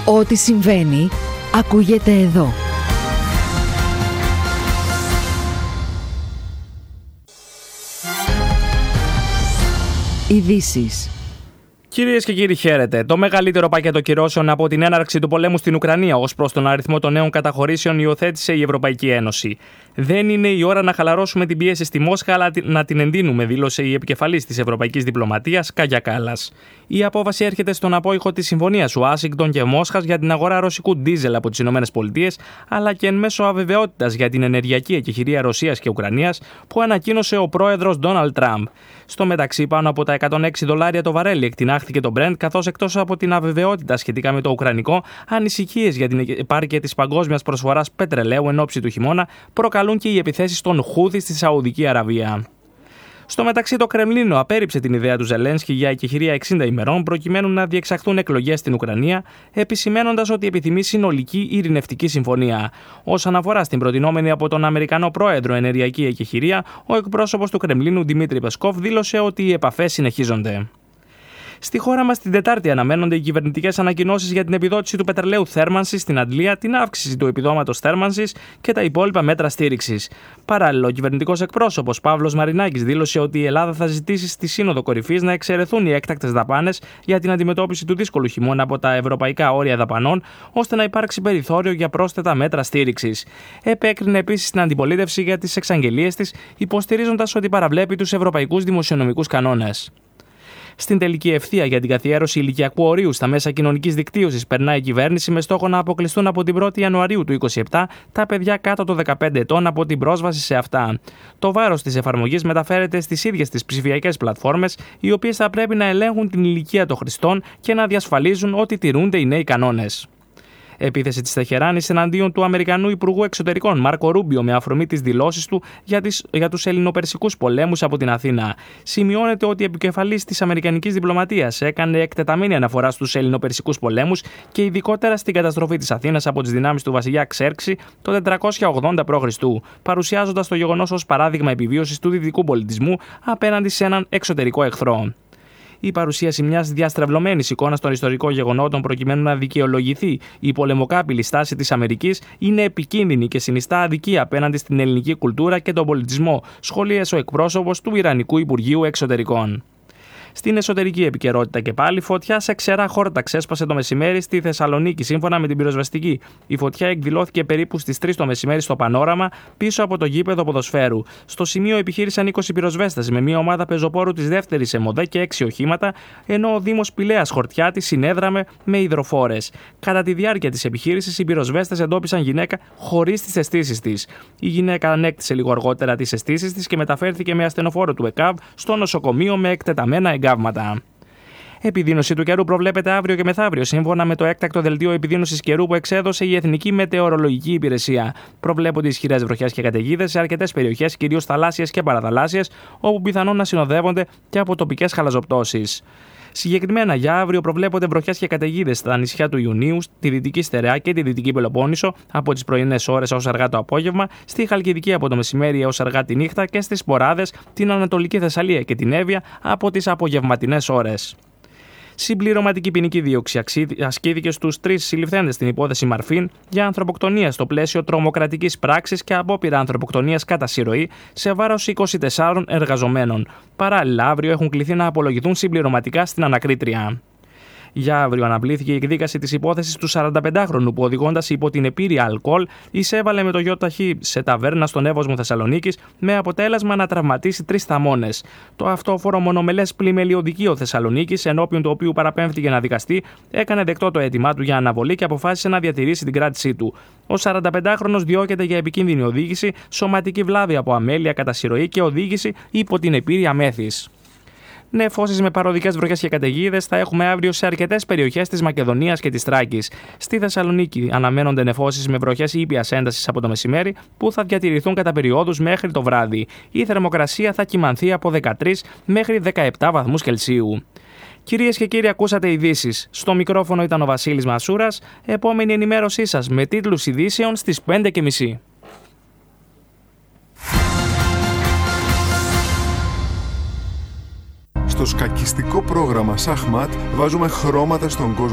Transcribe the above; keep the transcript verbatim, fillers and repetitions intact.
Ό,τι συμβαίνει, ακούγεται εδώ. Ειδήσεις. Κυρίες και κύριοι, χαίρετε. Το μεγαλύτερο πακέτο κυρώσεων από την έναρξη του πολέμου στην Ουκρανία ως προς τον αριθμό των νέων καταχωρήσεων υιοθέτησε η Ευρωπαϊκή Ένωση. Δεν είναι η ώρα να χαλαρώσουμε την πίεση στη Μόσχα, αλλά να την εντείνουμε, δήλωσε η επικεφαλής της Ευρωπαϊκής Διπλωματίας, Κάγια Κάλλας. Η απόφαση έρχεται στον απόϊχο της συμφωνίας Ουάσιγκτον και Μόσχας για την αγορά ρωσικού ντίζελ από τις ΗΠΑ, αλλά και εν μέσω αβεβαιότητας για την ενεργειακή εκεχηρία Ρωσίας και Ουκρανίας που ανακοίνωσε ο πρόεδρος Ντόναλντ Τραμπ. Στο μεταξύ, πάνω από τα εκατόν έξι δολάρια το βαρέλι εκτινάχθηκε το Brent, καθώς εκτός από την αβεβαιότητα σχετικά με το Ουκρανικό, ανησυχίες για την επάρκεια της παγκόσμιας προσφοράς πετρελαίου εν ώψη του χειμώνα προκαλούν και οι επιθέσεις των Χούθι στη Σαουδική Αραβία. Στο μεταξύ, το Κρεμλίνο απέρριψε την ιδέα του Ζελένσκι για εκεχηρία εξήντα ημερών προκειμένου να διεξαχθούν εκλογές στην Ουκρανία, επισημένοντας ότι επιθυμεί συνολική ειρηνευτική συμφωνία. Όσον αφορά στην προτινόμενη από τον Αμερικανό πρόεδρο ενεργειακή εκεχηρία, ο εκπρόσωπος του Κρεμλίνου Δημήτρη Πεσκόφ δήλωσε ότι οι επαφές συνεχίζονται. Στη χώρα μας την Τετάρτη αναμένονται οι κυβερνητικές ανακοινώσεις για την επιδότηση του πετρελαίου θέρμανσης στην Αντλία, την αύξηση του επιδόματος θέρμανσης και τα υπόλοιπα μέτρα στήριξης. Παράλληλα, ο κυβερνητικός εκπρόσωπος Παύλος Μαρινάκης δήλωσε ότι η Ελλάδα θα ζητήσει στη Σύνοδο Κορυφής να εξαιρεθούν οι έκτακτες δαπάνες για την αντιμετώπιση του δύσκολου χειμώνα από τα ευρωπαϊκά όρια δαπανών, ώστε να υπάρξει περιθώριο για πρόσθετα μέτρα στήριξης. Επέκρινε επίσης την αντιπολίτευση για τις εξαγγελίες της, υποστηρίζοντας ότι παραβλέπει τους ευρωπαϊκούς δημοσιονομικούς κανόνες. Στην τελική ευθεία για την καθιέρωση ηλικιακού ορίου στα μέσα κοινωνικής δικτύωσης περνάει η κυβέρνηση με στόχο να αποκλειστούν από την πρώτη Ιανουαρίου του είκοσι επτά τα παιδιά κάτω των δεκαπέντε ετών από την πρόσβαση σε αυτά. Το βάρος της εφαρμογής μεταφέρεται στις ίδιες τις ψηφιακές πλατφόρμες, οι οποίες θα πρέπει να ελέγχουν την ηλικία των χρηστών και να διασφαλίζουν ότι τηρούνται οι νέοι κανόνες. Επίθεση της Τεχεράνης εναντίον του Αμερικανού Υπουργού Εξωτερικών Μάρκο Ρούμπιο με αφορμή τις δηλώσεις του για, τις, για τους ελληνοπερσικούς πολέμους από την Αθήνα. Σημειώνεται ότι η επικεφαλής της Αμερικανικής Διπλωματίας έκανε εκτεταμένη αναφορά στους ελληνοπερσικούς πολέμους και ειδικότερα στην καταστροφή της Αθήνας από τις δυνάμεις του βασιλιά Ξέρξη το τετρακόσια ογδόντα προ Χριστού, παρουσιάζοντας το γεγονός ως παράδειγμα επιβίωσης του δυτικού πολιτισμού απέναντι σε έναν εξωτερικό εχθρό. Η παρουσίαση μιας διαστρεβλωμένης εικόνας των ιστορικών γεγονότων προκειμένου να δικαιολογηθεί η πολεμοκάπηλη στάση της Αμερικής είναι επικίνδυνη και συνιστά αδικία απέναντι στην ελληνική κουλτούρα και τον πολιτισμό, σχολίασε ο εκπρόσωπος του Ιρανικού Υπουργείου Εξωτερικών. Στην εσωτερική επικαιρότητα και πάλι, φωτιά σε ξερά χόρτα ξέσπασε το μεσημέρι στη Θεσσαλονίκη, σύμφωνα με την πυροσβεστική. Η φωτιά εκδηλώθηκε περίπου στις τρεις το μεσημέρι στο Πανόραμα, πίσω από το γήπεδο ποδοσφαίρου. Στο σημείο επιχείρησαν είκοσι πυροσβέστες με μια ομάδα πεζοπόρου της δεύτερης ΕΜΟΔΕ και έξι οχήματα, ενώ ο Δήμος Πηλαίας Χορτιάτη συνέδραμε με υδροφόρες. Κατά τη διάρκεια της επιχείρησης, οι πυροσβέστες εντόπισαν γυναίκα χωρίς τις αισθήσεις της. Η γυναίκα ανέκτησε λίγο αργότερα τις αισθήσεις της και μεταφέρθηκε με ασθενοφόρο του ΕΚΑΒ στο νοσοκομείο με εκτεταμένα εγκάβματα. Επιδείνωση του καιρού προβλέπεται αύριο και μεθαύριο, σύμφωνα με το έκτακτο δελτίο επιδείνωσης καιρού που εξέδωσε η Εθνική Μετεωρολογική Υπηρεσία. Προβλέπονται ισχυρές βροχές και καταιγίδες σε αρκετές περιοχές, κυρίως θαλάσσιες και παραθαλάσσιες, όπου πιθανόν να συνοδεύονται και από τοπικές χαλαζοπτώσεις. Συγκεκριμένα για αύριο προβλέπονται βροχές και καταιγίδες στα νησιά του Ιουνίου, τη Δυτική Στερεά και τη Δυτική Πελοπόννησο από τις πρωινές ώρες έως αργά το απόγευμα, στη Χαλκιδική από το μεσημέρι έως αργά τη νύχτα και στις Σποράδες, την Ανατολική Θεσσαλία και την Εύβοια από τις απογευματινές ώρες. Συμπληρωματική ποινική δίωξη ασκήθηκε στους τρεις συλληφθέντες στην υπόθεση Μαρφίν για ανθρωποκτονία στο πλαίσιο τρομοκρατικής πράξης και απόπειρα ανθρωποκτονίας κατά συρροή σε βάρος είκοσι τεσσάρων εργαζομένων. Παράλληλα, αύριο έχουν κληθεί να απολογηθούν συμπληρωματικά στην ανακρίτρια. Για αύριο αναβλήθηκε η εκδίκαση της υπόθεσης του σαρανταπεντάχρονου που, οδηγώντας υπό την επίρρεια αλκοόλ, εισέβαλε με το γιοταχή σε ταβέρνα στον Εύωσμο Θεσσαλονίκης με αποτέλεσμα να τραυματίσει τρεις θαμώνες. Το αυτόφορο μονομελές πλημελιωδικείο Θεσσαλονίκης, ενώπιον του οποίου παραπέμφθηκε να δικαστεί, έκανε δεκτό το αίτημά του για αναβολή και αποφάσισε να διατηρήσει την κράτησή του. Ο σαρανταπεντάχρονος διώκεται για επικίνδυνη οδήγηση, σωματική βλάβη από αμέλεια κατά συρροή και οδήγηση υπό την επίρρεια μέθης. Νεφώσεις με παροδικές βροχές και καταιγίδες θα έχουμε αύριο σε αρκετές περιοχές της Μακεδονίας και της Θράκης. Στη Θεσσαλονίκη αναμένονται νεφώσεις με βροχές ήπιας έντασης από το μεσημέρι που θα διατηρηθούν κατά περιόδους μέχρι το βράδυ. Η θερμοκρασία θα κυμανθεί από δεκατρείς μέχρι δεκαεπτά βαθμούς Κελσίου. Κυρίες και κύριοι, ακούσατε ειδήσεις. Στο μικρόφωνο ήταν ο Βασίλης Μασούρας. Επόμενη ενημέρωσή σας με τίτλους ειδήσεων στις πέντε και μισή. Στο σκακιστικό πρόγραμμα Σαχμάτ βάζουμε χρώματα στον κόσμο